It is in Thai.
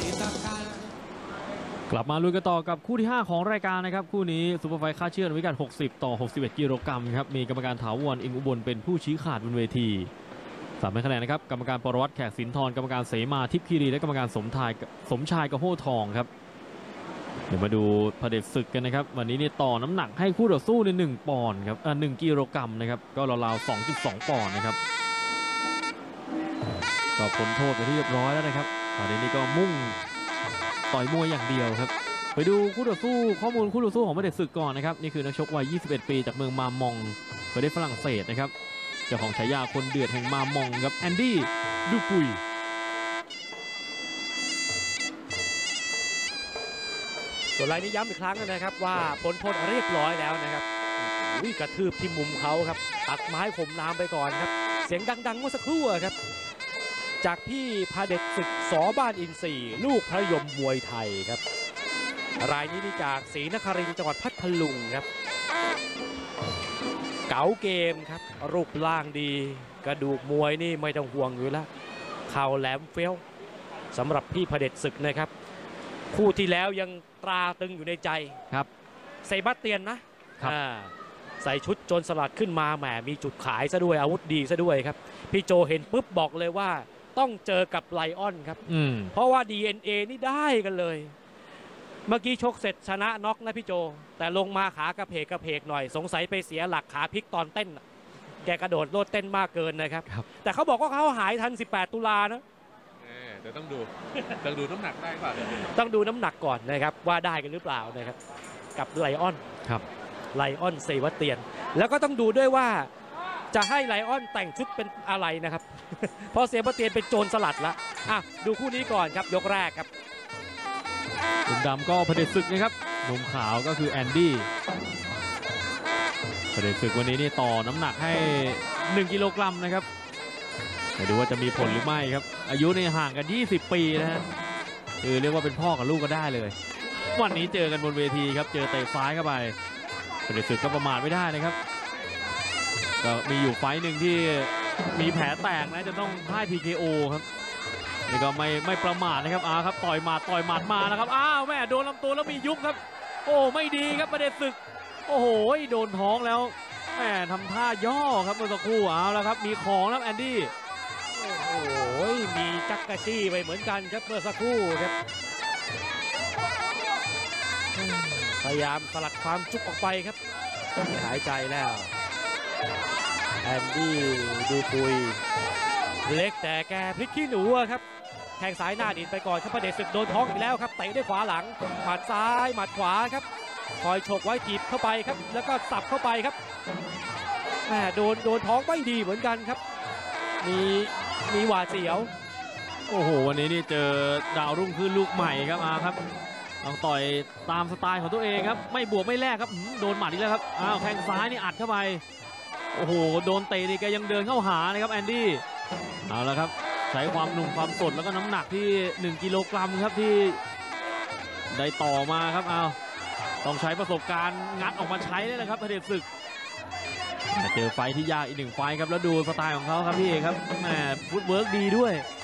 กลับมาลุยกันต่อกับคู่ที่ 5 ของรายการนะครับคู่นี้ซุปเปอร์ไฟท์ค่าเชือกในพิกัด60 ต่อ 61 กิโลกรัมครับมีกรรมการถาวรอิงอุบลเป็นผู้ชี้ขาดบนเวที3คะแนนนะครับกรรมการปรวัตรแขกสินทรกรรมการเสมาทิพย์คีรีและกรรมการสมชายกระโหทองครับเดี๋ยวมาดูเผด็จศึกกันนะครับวันนี้เนี่ยต่อน้ำหนักให้คู่ต่อสู้ใน1ปอนด์ครับ1กิโลกรัมนะครับก็ราวๆ 2.2 ปอนด์นะครับก็พ้นโทษไปที่เรียบร้อยแล้วนะครับตอนนี้ก็มุ่งต่อยมวยอย่างเดียวครับไปดูคู่ต่อสู้ข้อมูลคู่ต่อสู้ของเผด็จศึกก่อนนะครับนี่คือนักชกวัย 21 ปีจากเมืองมามองประเทศฝรั่งเศสนะครับเจ้าของฉายาคนเดือดแห่งมามองครับแอนดี้ดูปุยส่วนรายนี้ย้ำอีกครั้งนะครับว่าพ้นโทษเรียบร้อยแล้วนะครับกระทืบที่มุมเขาครับตัดไม้ข่มน้ำไปก่อนครับเสียงดังๆเมื่อสักครู่ครับจากพี่พาเด็จศึกสบ้านอินทรีย์ลูกพระยมมวยไทยครับรายนี้นี่จากศรีนครินทร์จังหวัดพัทลุงครับเก๋าเกมครับรูปร่างดีกระดูกมวยนี่ไม่ต้องห่วงอยู่แล้วเข่าแหลมเฟี้ยวสำหรับพี่พาเด็จศึกนะครับคู่ที่แล้วยังตราตึงอยู่ในใจครับเซบาสเตียนนะใส่ชุดโจรสลัดขึ้นมาแหมมีจุดขายซะด้วยอาวุธดีซะด้วยครับพี่โจเห็นปุ๊บบอกเลยว่าต้องเจอกับไลออนครับเพราะว่า DNA นี่ได้กันเลยเมื่อกี้ชกเสร็จชนะน็อกนะพี่โจแต่ลงมาขากระเพกหน่อยสงสัยไปเสียหลักขาพลิกตอนเต้นแกกระโดดโลดเต้นมากเกินนะครับแต่เขาบอกว่าเขาหายทัน18 ตุลานะเดี๋ยวต้องดูน้ำหนักได้ป่ะต้องดูน้ำหนักก่อนนะครับว่าได้กันหรือเปล่านะครับกับไลออนครับไลออนเซบาสเตียนแล้วก็ต้องดูด้วยว่าจะให้ไลออนแต่งชุดเป็นอะไรนะครับเพราะเซบาสเตียนเป็นโจรสลัดแล้วดูคู่นี้ก่อนครับยกแรกครับมุมดำก็เผด็จศึกนะครับมุมขาวก็คือแอนดี้เผด็จศึกวันนี้นี่ต่อน้ำหนักให้1กิโลกรัมนะครับไปดูว่าจะมีผลหรือไม่ครับอายุในห่างกัน20 ปีนะฮะคือเรียกว่าเป็นพ่อกับลูกก็ได้เลยวันนี้เจอกันบนเวทีครับเจอเตะซ้ายเข้าไปเผด็จศึกก็ประมาทไม่ได้นะครับก็มีอยู่ไฟต์หนึ่งที่มีแผลแตกนะจะต้องพ่าย TKO ครับนี่ก็ไม่ประมาทนะครับครับต่อยหมัดมานะครับแม่โดนลำตัวแล้วมียุบครับโอ้ไม่ดีครับเผด็จศึกโอ้โหโดนท้องแล้วแม่ทำท่าย่อครับเมื่อสักครู่แล้วครับมีของแล้วแอนดี้โอ้โหมีจักกะจี้ไปเหมือนกันครับเมื่อสักครู่ครับพยายามสลัดความจุกออกไปครับหายใจแล้วแอนดี้ดูปุยเล็กแต่แกพลิกขี้หนูครับแทงซ้ายหน้าดินไปก่อนครับเผด็จศึกโดนท้องอีกแล้วครับเตะด้วยขวาหลังหมัดซ้ายหมัดขวาครับคอยฉกไว้ถีบเข้าไปครับแล้วก็สับเข้าไปครับโดนท้องไม่ดีเหมือนกันครับมีหวาดเสียวโอ้โหวันนี้นี่เจอดาวรุ่งขึ้นลูกใหม่ครับครับต้องต่อยตามสไตล์ของตัวเองครับไม่บวกไม่แลกครับโดนหมัดอีกแล้วครับแทงซ้ายนี่อัดเข้าไปโอ้โหโดนเตะนี่แกยังเดินเข้าหานะครับแอนดี้เอาละครับใช้ความหนุ่มความสดแล้วก็น้ำหนักที่1กิโลกรัมครับที่ได้ต่อมาครับต้องใช้ประสบการณ์งัดออกมาใช้เลยนะครับเผด็จศึกเจอไฟที่ยากอีก1ไฟครับแล้วดูสไตล์ของเขาครับพี่ครับฟุตเวิร์กดีด้วย